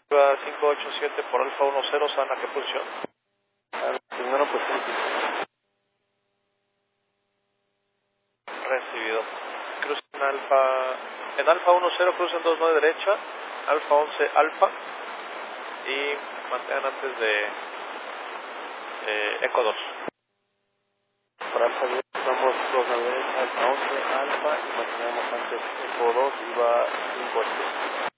va 587 por Alfa 10, Sana, ¿qué posición? Primero pues sí. Recibido. Cruza en Alfa 10, cruza en 29 derecha, Alfa 11 Alfa, y mantengan antes de Eco 2. Para Alfa 10 estamos 2 a la derecha, Alfa 11, Alfa, y mantenemos antes Eco 2 y va 5 8.